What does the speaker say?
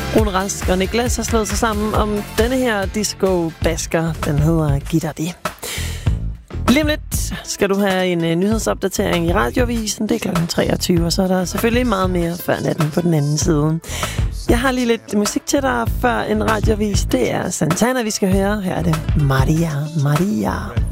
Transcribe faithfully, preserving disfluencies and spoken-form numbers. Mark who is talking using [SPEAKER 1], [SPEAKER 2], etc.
[SPEAKER 1] Rune Rask og Niklas har slået sig sammen om denne her disco-basker. Den hedder Gitter de. Lige om lidt skal du have en uh, nyhedsopdatering i Radioavisen. Det er klokken treogtyve, og så er der selvfølgelig meget mere før natten på den anden side. Jeg har lige lidt musik til dig før en radioavis. Det er Santana, vi skal høre. Her er det Maria, Maria.